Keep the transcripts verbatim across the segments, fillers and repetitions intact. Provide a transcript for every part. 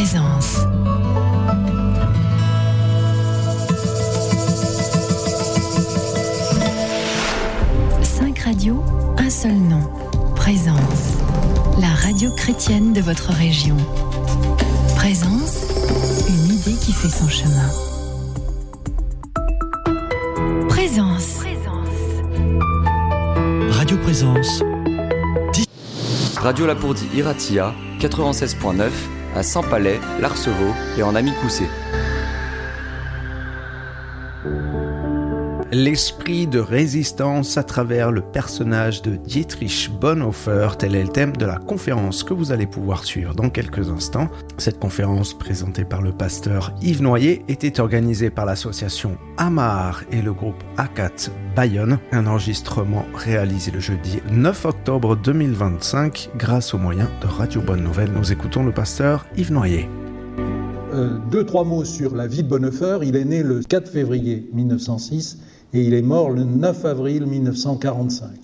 Présence. Cinq radios, un seul nom. Présence. La radio chrétienne de votre région. Présence, une idée qui fait son chemin. Présence. Radio Présence. Radio Lapourdie Iratia, quatre-vingt-seize point neuf, à Saint-Palais, Larceveau et en Amicoussé. L'esprit de résistance à travers le personnage de Dietrich Bonhoeffer, tel est le thème de la conférence que vous allez pouvoir suivre dans quelques instants. Cette conférence, présentée par le pasteur Yves Noyer, était organisée par l'association Amar et le groupe ACAT Bayonne. Un enregistrement réalisé le jeudi neuf octobre deux mille vingt-cinq grâce aux moyens de Radio Bonne Nouvelle. Nous écoutons le pasteur Yves Noyer. Euh, deux, trois mots sur la vie de Bonhoeffer. Il est né le quatre février mille neuf cent six et il est mort le neuf avril mille neuf cent quarante-cinq.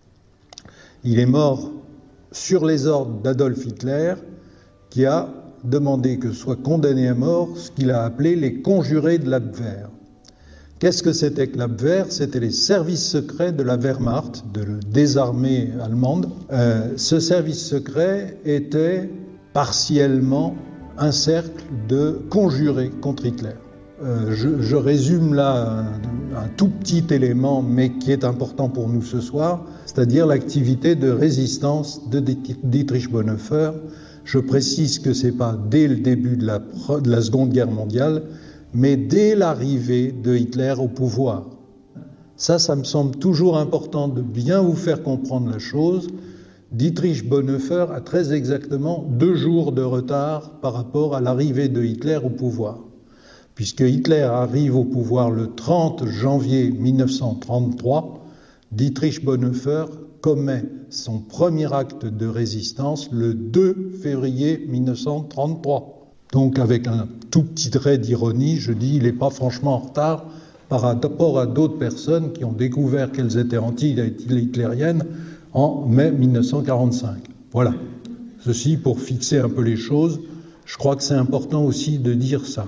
Il est mort sur les ordres d'Adolf Hitler, qui a demandé que soient condamnés à mort ce qu'il a appelé les conjurés de l'Abwehr. Qu'est-ce que c'était que l'Abwehr ? C'était les services secrets de la Wehrmacht, de des armées allemandes. Euh, ce service secret était partiellement un cercle de conjurés contre Hitler. Euh, je, je résume là un, un tout petit élément, mais qui est important pour nous ce soir, c'est-à-dire l'activité de résistance de Dietrich Bonhoeffer. Je précise que c'est pas dès le début de la, de la Seconde Guerre mondiale, mais dès l'arrivée de Hitler au pouvoir. Ça, ça me semble toujours important de bien vous faire comprendre la chose. Dietrich Bonhoeffer a très exactement deux jours de retard par rapport à l'arrivée de Hitler au pouvoir. Puisque Hitler arrive au pouvoir le trente janvier mille neuf cent trente-trois, Dietrich Bonhoeffer commet son premier acte de résistance le deux février mille neuf cent trente-trois. Donc avec un tout petit trait d'ironie, je dis il n'est pas franchement en retard par rapport à d'autres personnes qui ont découvert qu'elles étaient anti-hitlériennes en mai mille neuf cent quarante-cinq. Voilà. Ceci pour fixer un peu les choses. Je crois que c'est important aussi de dire ça.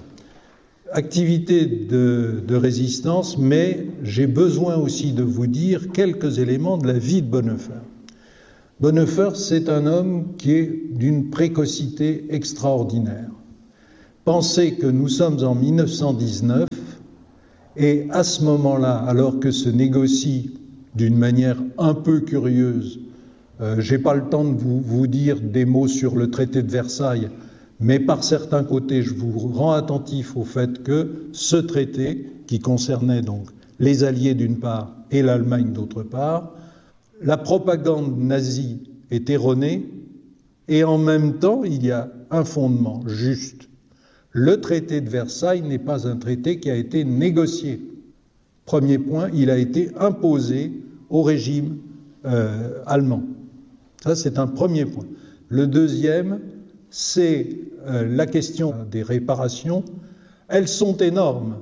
Activité de, de résistance, mais j'ai besoin aussi de vous dire quelques éléments de la vie de Bonhoeffer. Bonhoeffer, c'est un homme qui est d'une précocité extraordinaire. Pensez que nous sommes en mille neuf cent dix-neuf et à ce moment-là, alors que se négocie d'une manière un peu curieuse, euh, j'ai pas le temps de vous, vous dire des mots sur le traité de Versailles, mais par certains côtés, je vous rends attentif au fait que ce traité, qui concernait donc les Alliés d'une part et l'Allemagne d'autre part, la propagande nazie est erronée et en même temps, il y a un fondement juste. Le traité de Versailles n'est pas un traité qui a été négocié. Premier point, il a été imposé au régime euh, allemand. Ça, c'est un premier point. Le deuxième, c'est euh, la question des réparations. Elles sont énormes,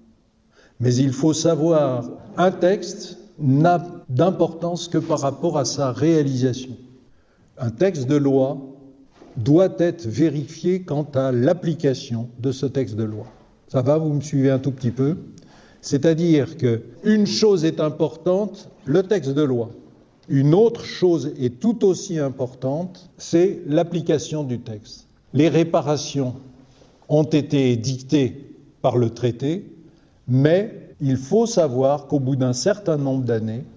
mais il faut savoir, un texte n'a d'importance que par rapport à sa réalisation. Un texte de loi doit être vérifié quant à l'application de ce texte de loi. Ça va, vous me suivez un tout petit peu ? C'est-à-dire qu'une chose est importante, le texte de loi. Une autre chose est tout aussi importante, c'est l'application du texte. Les réparations ont été dictées par le traité, mais il faut savoir qu'au bout d'un certain nombre d'années,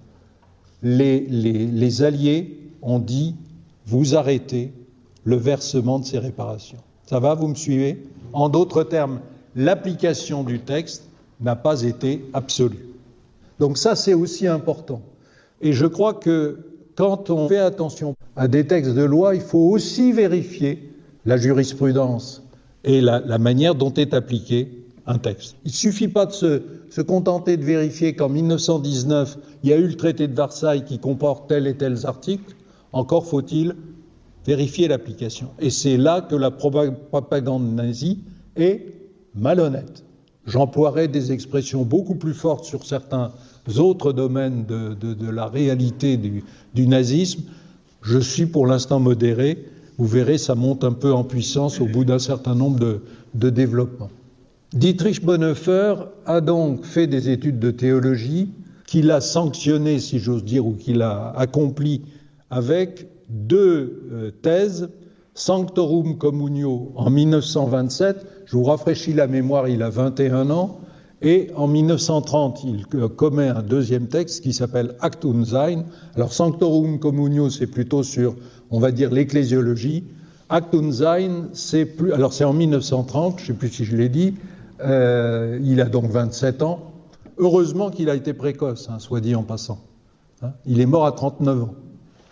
les, les, les Alliés ont dit « vous arrêtez le versement de ces réparations ». Ça va, vous me suivez ? En d'autres termes, l'application du texte n'a pas été absolue. Donc ça, c'est aussi important. Et je crois que quand on fait attention à des textes de loi, il faut aussi vérifier la jurisprudence et la, la manière dont est appliqué un texte. Il ne suffit pas de se, se contenter de vérifier qu'en mille neuf cent dix-neuf, il y a eu le traité de Versailles qui comporte tel et tel article. Encore faut-il vérifier l'application. Et c'est là que la propagande nazie est malhonnête. J'emploierai des expressions beaucoup plus fortes sur certains autres domaines de, de, de la réalité du, du nazisme. Je suis pour l'instant modéré, Vous verrez, ça monte un peu en puissance au bout d'un certain nombre de, de développements. Dietrich Bonhoeffer a donc fait des études de théologie qu'il a sanctionnées, si j'ose dire, ou qu'il a accomplies avec deux euh, thèses, Sanctorum Communio en mille neuf cent vingt-sept, je vous rafraîchis la mémoire, il a vingt et un ans, et en mille neuf cent trente, il commet un deuxième texte qui s'appelle Act und Sein. Alors Sanctorum Communio, c'est plutôt sur, on va dire, l'ecclésiologie. Act und Sein, c'est plus, alors c'est en mille neuf cent trente, je ne sais plus si je l'ai dit, euh, il a donc vingt-sept ans. Heureusement qu'il a été précoce, hein, soit dit en passant. Hein, il est mort à trente-neuf ans. D'accord ?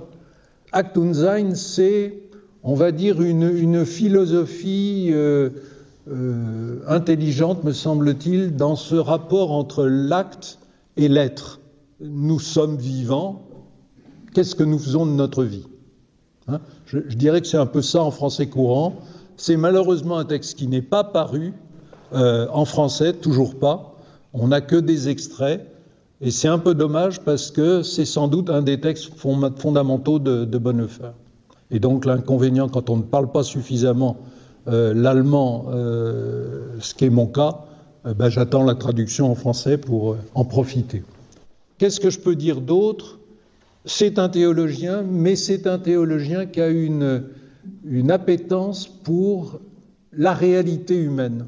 Act und Sein, c'est, on va dire, une, une philosophie euh, euh, intelligente, me semble-t-il, dans ce rapport entre l'acte et l'être. Nous sommes vivants, qu'est-ce que nous faisons de notre vie ? Hein ? je, je dirais que c'est un peu ça en français courant. C'est malheureusement un texte qui n'est pas paru euh, en français, toujours pas. On n'a que des extraits. Et c'est un peu dommage parce que c'est sans doute un des textes fondamentaux de, de Bonhoeffer. Et donc l'inconvénient, quand on ne parle pas suffisamment euh, l'allemand, euh, ce qui est mon cas, euh, ben, j'attends la traduction en français pour euh, en profiter. Qu'est-ce que je peux dire d'autre ? C'est un théologien, mais c'est un théologien qui a une, une appétence pour la réalité humaine.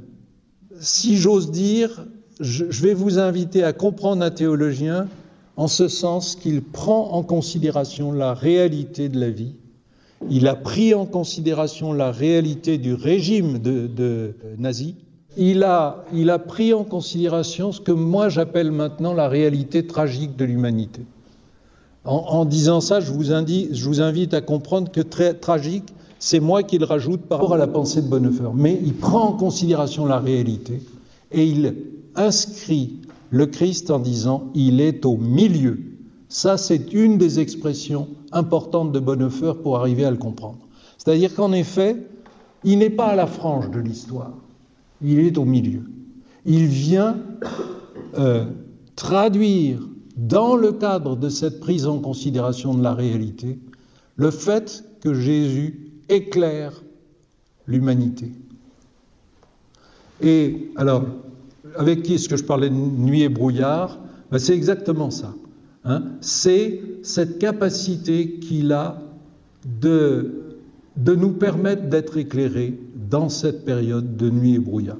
Si j'ose dire, je, je vais vous inviter à comprendre un théologien en ce sens qu'il prend en considération la réalité de la vie. Il a pris en considération la réalité du régime de, de nazi. Il a, il a pris en considération ce que moi j'appelle maintenant la réalité tragique de l'humanité. En, en disant ça, je vous, indique, je vous invite à comprendre que très tragique, c'est moi qui le rajoute par rapport à la pensée de Bonhoeffer. Mais il prend en considération la réalité et il inscrit le Christ en disant « il est au milieu ». Ça, c'est une des expressions importantes de Bonhoeffer pour arriver à le comprendre. C'est-à-dire qu'en effet, il n'est pas à la frange de l'histoire, il est au milieu. Il vient euh, traduire dans le cadre de cette prise en considération de la réalité le fait que Jésus éclaire l'humanité. Et alors, avec qui est-ce que je parlais de nuit et brouillard ? Ben, c'est exactement ça. Hein, c'est cette capacité qu'il a de, de nous permettre d'être éclairés dans cette période de nuit et brouillard.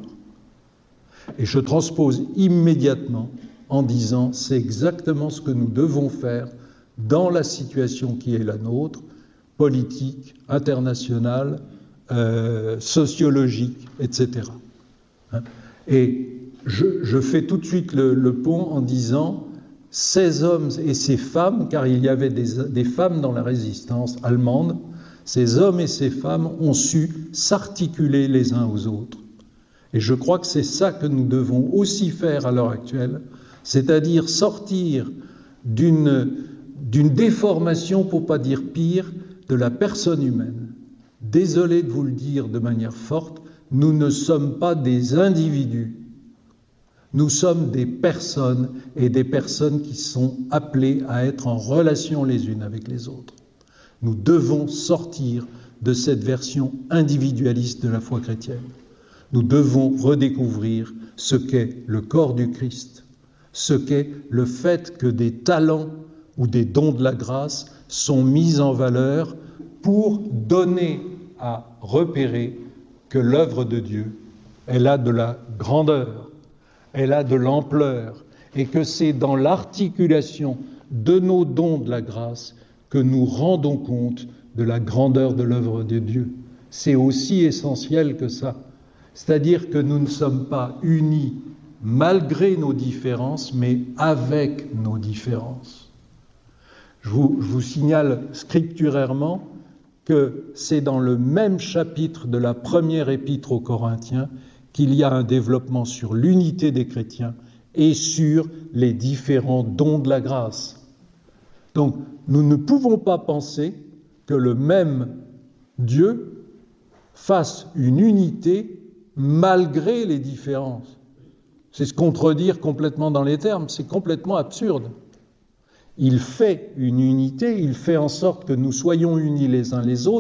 Et je transpose immédiatement en disant c'est exactement ce que nous devons faire dans la situation qui est la nôtre, politique, internationale, euh, sociologique, et cetera. Hein, et je, je fais tout de suite le, le pont en disant ces hommes et ces femmes, car il y avait des, des femmes dans la résistance allemande, ces hommes et ces femmes ont su s'articuler les uns aux autres. Et je crois que c'est ça que nous devons aussi faire à l'heure actuelle, c'est-à-dire sortir d'une, d'une déformation, pour ne pas dire pire, de la personne humaine. Désolé de vous le dire de manière forte, nous ne sommes pas des individus. Nous sommes des personnes et des personnes qui sont appelées à être en relation les unes avec les autres. Nous devons sortir de cette version individualiste de la foi chrétienne. Nous devons redécouvrir ce qu'est le corps du Christ, ce qu'est le fait que des talents ou des dons de la grâce sont mis en valeur pour donner à repérer que l'œuvre de Dieu, elle a de la grandeur, elle a de l'ampleur, et que c'est dans l'articulation de nos dons de la grâce que nous rendons compte de la grandeur de l'œuvre de Dieu. C'est aussi essentiel que ça. C'est-à-dire que nous ne sommes pas unis malgré nos différences, mais avec nos différences. Je vous, je vous signale scripturairement que c'est dans le même chapitre de la première épître aux Corinthiens qu'il y a un développement sur l'unité des chrétiens et sur les différents dons de la grâce. Donc, nous ne pouvons pas penser que le même Dieu fasse une unité malgré les différences. C'est se contredire complètement dans les termes, c'est complètement absurde. Il fait une unité, il fait en sorte que nous soyons unis les uns les autres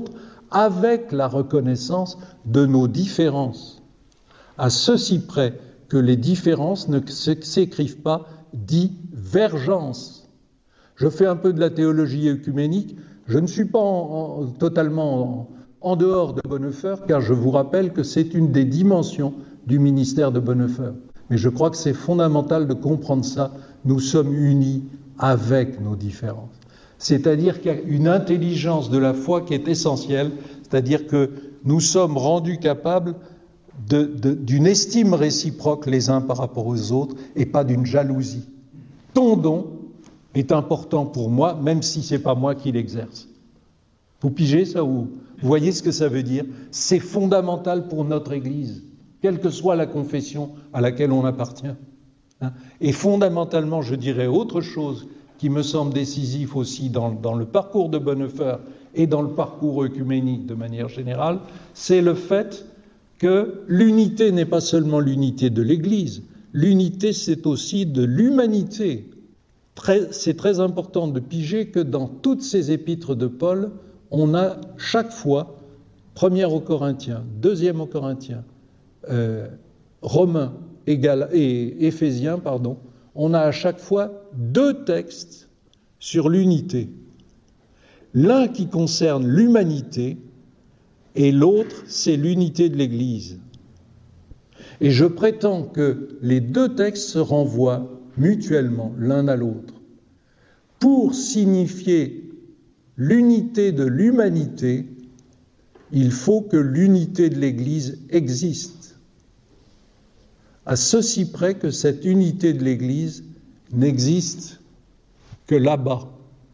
avec la reconnaissance de nos différences, à ceci près que les différences ne s'écrivent pas divergences. Je fais un peu de la théologie œcuménique, je ne suis pas en, en, totalement en, en dehors de Bonhoeffer, car je vous rappelle que c'est une des dimensions du ministère de Bonhoeffer. Mais je crois que c'est fondamental de comprendre ça. Nous sommes unis avec nos différences. C'est-à-dire qu'il y a une intelligence de la foi qui est essentielle, c'est-à-dire que nous sommes rendus capables de, de, d'une estime réciproque les uns par rapport aux autres et pas d'une jalousie. Ton don est important pour moi, même si ce n'est pas moi qui l'exerce. Vous pigez ça ou vous voyez ce que ça veut dire? C'est fondamental pour notre Église, quelle que soit la confession à laquelle on appartient. Hein? Et fondamentalement, je dirais autre chose qui me semble décisif aussi dans, dans le parcours de Bonhoeffer et dans le parcours œcuménique de manière générale, c'est le fait que l'unité n'est pas seulement l'unité de l'Église, l'unité c'est aussi de l'humanité. Très, c'est très important de piger que dans toutes ces épîtres de Paul, on a chaque fois, première aux Corinthiens, deuxième aux Corinthiens, euh, Romains et, Gal- et Éphésiens, pardon, on a à chaque fois deux textes sur l'unité. L'un qui concerne l'humanité et l'autre, c'est l'unité de l'Église. Et je prétends que les deux textes se renvoient mutuellement l'un à l'autre pour signifier l'unité de l'humanité. Il faut que l'unité de l'Église existe, à ceci près que cette unité de l'Église n'existe que là-bas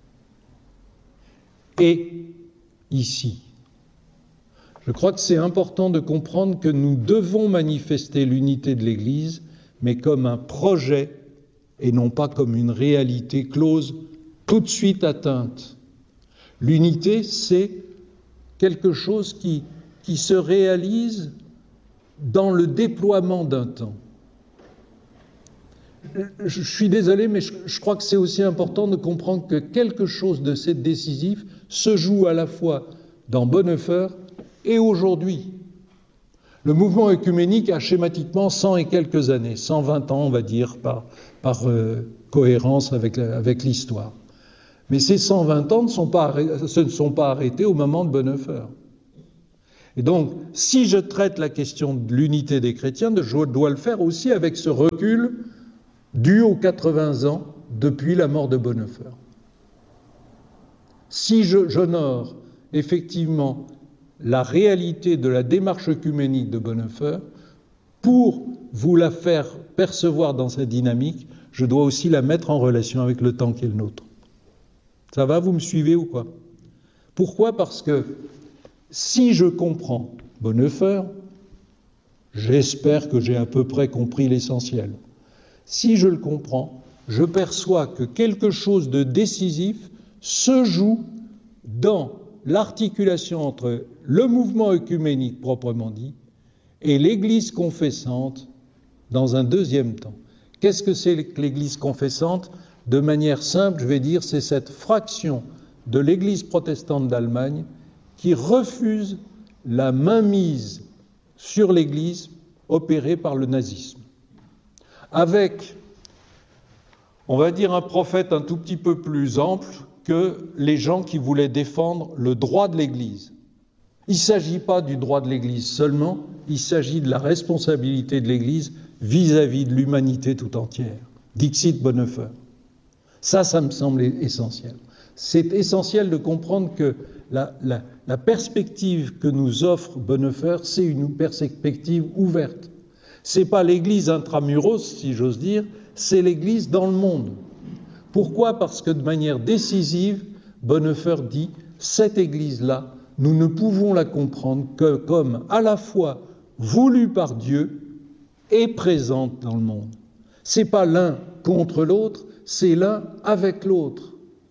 et ici. Je crois que c'est important de comprendre que nous devons manifester l'unité de l'Église, mais comme un projet et non pas comme une réalité close, tout de suite atteinte. L'unité, c'est quelque chose qui, qui se réalise dans le déploiement d'un temps. Je suis désolé, mais je, je crois que c'est aussi important de comprendre que quelque chose de cette décisif se joue à la fois dans Bonhoeffer et aujourd'hui. Le mouvement œcuménique a schématiquement cent et quelques années, cent vingt ans, on va dire, par, par euh, cohérence avec, avec l'histoire. Mais ces cent vingt ans ne sont pas, se ne sont pas arrêtés au moment de Bonhoeffer. Et donc, si je traite la question de l'unité des chrétiens, je dois le faire aussi avec ce recul dû aux quatre-vingts ans depuis la mort de Bonhoeffer. Si je, j'honore effectivement la réalité de la démarche œcuménique de Bonhoeffer, pour vous la faire percevoir dans sa dynamique, je dois aussi la mettre en relation avec le temps qui est le nôtre. Ça va, vous me suivez ou quoi? Pourquoi? Parce que si je comprends Bonhoeffer, j'espère que j'ai à peu près compris l'essentiel. Si je le comprends, je perçois que quelque chose de décisif se joue dans l'articulation entre le mouvement œcuménique proprement dit et l'Église confessante dans un deuxième temps. Qu'est-ce que c'est que l'Église confessante? De manière simple, je vais dire, c'est cette fraction de l'Église protestante d'Allemagne qui refuse la mainmise sur l'Église opérée par le nazisme. Avec, on va dire, un prophète un tout petit peu plus ample que les gens qui voulaient défendre le droit de l'Église. Il ne s'agit pas du droit de l'Église seulement, il s'agit de la responsabilité de l'Église vis-à-vis de l'humanité tout entière. Dixit Bonhoeffer. Ça, ça me semble essentiel. C'est essentiel de comprendre que la, la, la perspective que nous offre Bonhoeffer, c'est une perspective ouverte. Ce n'est pas l'Église intramuros, si j'ose dire, c'est l'Église dans le monde. Pourquoi? Parce que de manière décisive, Bonhoeffer dit, cette Église-là, nous ne pouvons la comprendre que comme à la fois voulue par Dieu et présente dans le monde. Ce n'est pas l'un contre l'autre, c'est l'un avec l'autre.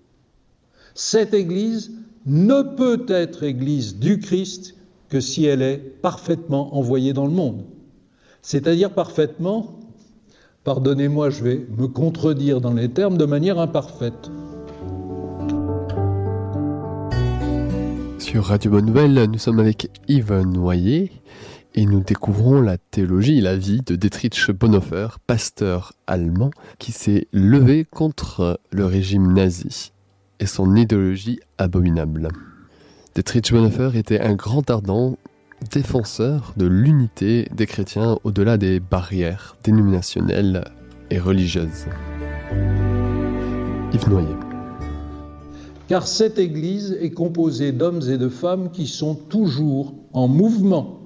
Cette Église ne peut être Église du Christ que si elle est parfaitement envoyée dans le monde. C'est-à-dire parfaitement, pardonnez-moi, je vais me contredire dans les termes, de manière imparfaite. Sur Radio Bonne Nouvelle, nous sommes avec Yves Noyer et nous découvrons la théologie et la vie de Dietrich Bonhoeffer, pasteur allemand qui s'est levé contre le régime nazi et son idéologie abominable. Dietrich Bonhoeffer était un grand ardent défenseur de l'unité des chrétiens au-delà des barrières dénominationnelles et religieuses. Yves Noyer. Car cette Église est composée d'hommes et de femmes qui sont toujours en mouvement.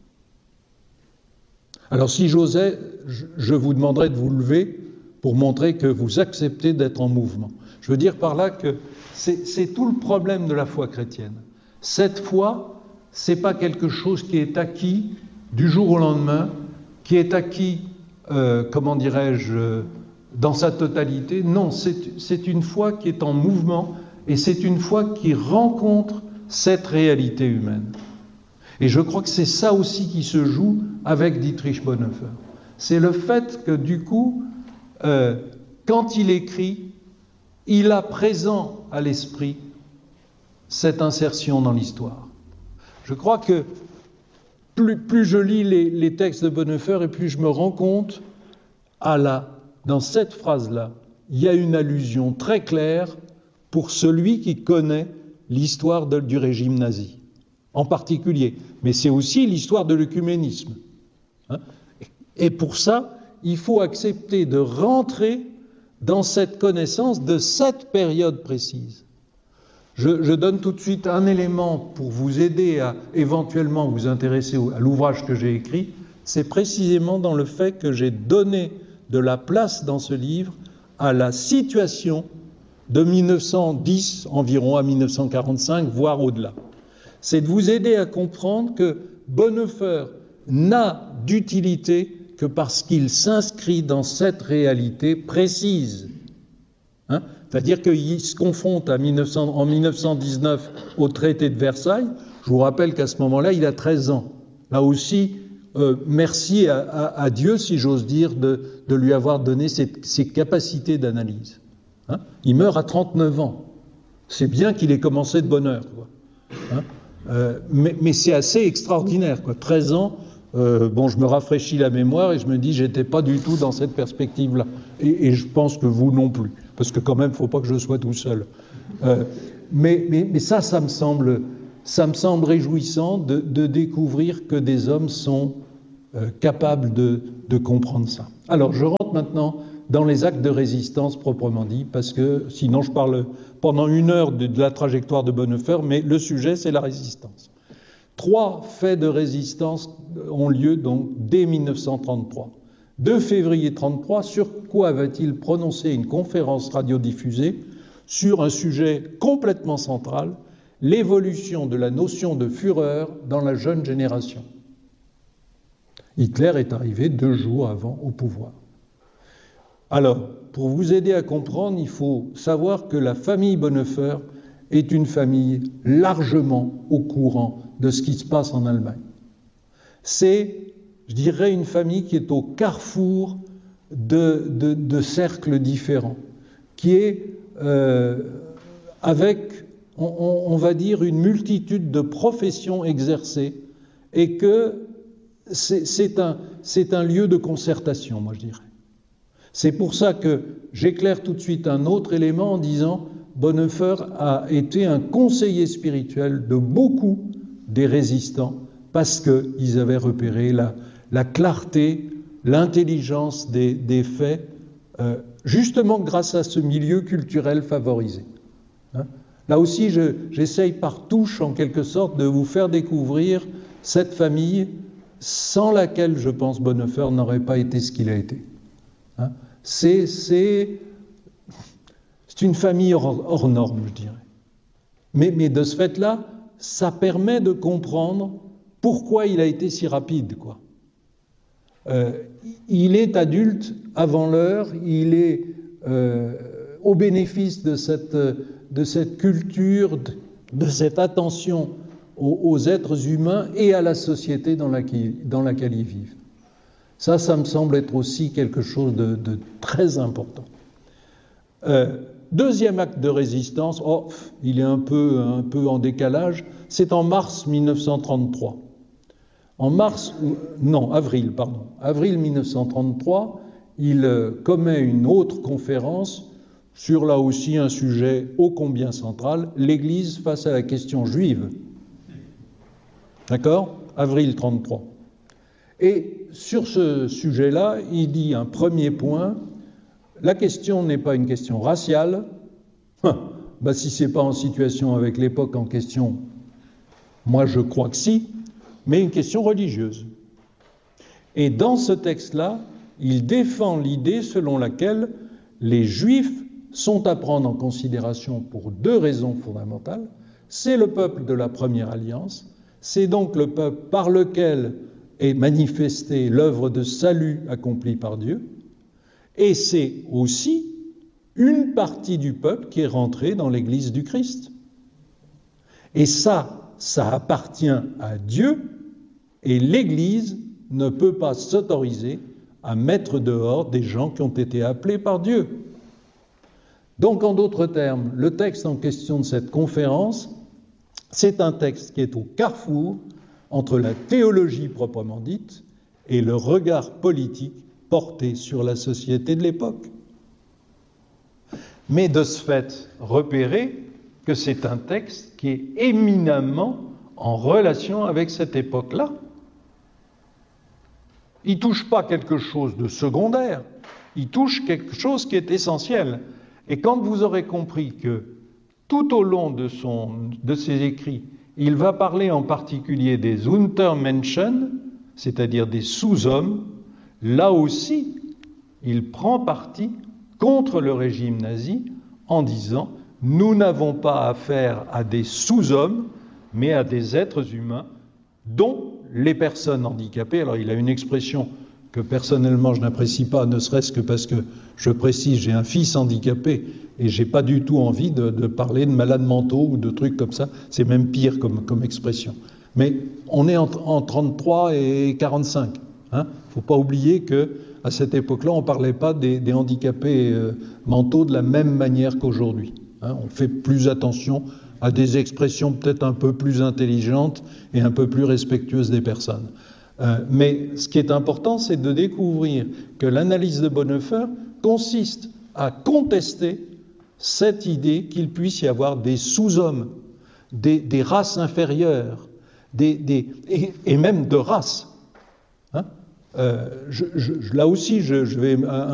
Alors si j'osais, je vous demanderais de vous lever pour montrer que vous acceptez d'être en mouvement. Je veux dire par là que c'est, c'est tout le problème de la foi chrétienne. Cette foi, c'est pas quelque chose qui est acquis du jour au lendemain, qui est acquis, euh, comment dirais-je, dans sa totalité. Non, c'est, c'est une foi qui est en mouvement. Et c'est une foi qui rencontre cette réalité humaine. Et je crois que c'est ça aussi qui se joue avec Dietrich Bonhoeffer. C'est le fait que du coup, euh, quand il écrit, il a présent à l'esprit cette insertion dans l'histoire. Je crois que plus, plus je lis les, les textes de Bonhoeffer et plus je me rends compte, à la, dans cette phrase-là, il y a une allusion très claire pour celui qui connaît l'histoire de, du régime nazi, en particulier. Mais c'est aussi l'histoire de l'œcuménisme. Hein ? Et pour ça, il faut accepter de rentrer dans cette connaissance de cette période précise. Je, je donne tout de suite un élément pour vous aider à éventuellement vous intéresser à l'ouvrage que j'ai écrit. C'est précisément dans le fait que j'ai donné de la place dans ce livre à la situation de mille neuf cent dix environ à mille neuf cent quarante-cinq, voire au-delà. C'est de vous aider à comprendre que Bonhoeffer n'a d'utilité que parce qu'il s'inscrit dans cette réalité précise. Hein ? C'est-à-dire qu'il se confronte à mille neuf cents, en mille neuf cent dix-neuf au traité de Versailles. Je vous rappelle qu'à ce moment-là, il a treize ans. Là aussi, euh, merci à, à, à Dieu, si j'ose dire, de, de lui avoir donné cette, ces capacités d'analyse. Hein, il meurt à trente-neuf ans. C'est bien qu'il ait commencé de bonne heure, quoi. Hein, euh, mais, mais c'est assez extraordinaire, quoi. treize ans, euh, bon, je me rafraîchis la mémoire et je me dis, j'étais pas du tout dans cette perspective-là. Et, et je pense que vous non plus, parce que quand même, faut pas que je sois tout seul. Euh, mais, mais, mais ça, ça me semble, ça me semble réjouissant de, de découvrir que des hommes sont euh, capables de, de comprendre ça. Alors, je rentre maintenant dans les actes de résistance proprement dit, parce que sinon je parle pendant une heure de, de la trajectoire de Bonhoeffer, mais le sujet c'est la résistance. Trois faits de résistance ont lieu donc dès mille neuf cent trente-trois. deux février mille neuf cent trente-trois, sur quoi va-t-il prononcer une conférence radiodiffusée sur un sujet complètement central, l'évolution de la notion de Führer dans la jeune génération. Hitler est arrivé deux jours avant au pouvoir. Alors, pour vous aider à comprendre, il faut savoir que la famille Bonhoeffer est une famille largement au courant de ce qui se passe en Allemagne. C'est, je dirais, une famille qui est au carrefour de, de, de cercles différents, qui est euh, avec, on, on va dire, une multitude de professions exercées, et que c'est, c'est, un, c'est un lieu de concertation, moi je dirais. C'est pour ça que j'éclaire tout de suite un autre élément en disant Bonhoeffer a été un conseiller spirituel de beaucoup des résistants parce qu'ils avaient repéré la, la clarté, l'intelligence des, des faits, euh, justement grâce à ce milieu culturel favorisé. Hein ? Là aussi, je, j'essaye par touche, en quelque sorte, de vous faire découvrir cette famille sans laquelle, je pense, Bonhoeffer n'aurait pas été ce qu'il a été. Hein, c'est, c'est, c'est une famille hors, hors norme, je dirais. Mais, mais de ce fait-là, ça permet de comprendre pourquoi il a été si rapide, quoi. Euh, il est adulte avant l'heure, il est euh, au bénéfice de cette, de cette culture, de, de cette attention aux, aux êtres humains et à la société dans laquelle, dans laquelle ils vivent. Ça, ça me semble être aussi quelque chose de, de très important. Euh, deuxième acte de résistance, oh, il est un peu, un peu en décalage, c'est en mars mille neuf cent trente-trois. En mars, non, avril, pardon, avril mille neuf cent trente-trois, il commet une autre conférence sur là aussi un sujet ô combien central, l'Église face à la question juive. D'accord ? Avril trente-trois. Et sur ce sujet-là, il dit un premier point, la question n'est pas une question raciale. Ben, si ce n'est pas en situation avec l'époque en question, moi je crois que si, mais une question religieuse. Et dans ce texte-là, il défend l'idée selon laquelle les Juifs sont à prendre en considération pour deux raisons fondamentales. C'est le peuple de la première alliance, c'est donc le peuple par lequel est manifestée l'œuvre de salut accomplie par Dieu, et c'est aussi une partie du peuple qui est rentrée dans l'Église du Christ. Et ça, ça appartient à Dieu, et l'Église ne peut pas s'autoriser à mettre dehors des gens qui ont été appelés par Dieu. Donc, en d'autres termes, le texte en question de cette conférence, c'est un texte qui est au carrefour entre la théologie proprement dite et le regard politique porté sur la société de l'époque. Mais de ce fait, repérez que c'est un texte qui est éminemment en relation avec cette époque-là. Il ne touche pas quelque chose de secondaire, il touche quelque chose qui est essentiel. Et quand vous aurez compris que tout au long de, son, de ses écrits, il va parler en particulier des Untermenschen, c'est-à-dire des sous-hommes, là aussi, il prend parti contre le régime nazi en disant « Nous n'avons pas affaire à des sous-hommes, mais à des êtres humains dont les personnes handicapées ». Alors il a une expression que personnellement je n'apprécie pas, ne serait-ce que parce que, je précise, j'ai un fils handicapé et j'ai pas du tout envie de, de parler de malades mentaux ou de trucs comme ça, c'est même pire comme, comme expression. Mais on est en, en trente-trois et quarante-cinq. Hein. Faut pas oublier que à cette époque-là, on parlait pas des, des handicapés euh, mentaux de la même manière qu'aujourd'hui. Hein. On fait plus attention à des expressions peut-être un peu plus intelligentes et un peu plus respectueuses des personnes. Euh, mais ce qui est important, c'est de découvrir que l'analyse de Bonhoeffer consiste à contester cette idée qu'il puisse y avoir des sous-hommes, des, des races inférieures, des, des, et, et même de races. Hein euh, je, je, là aussi, je, je vais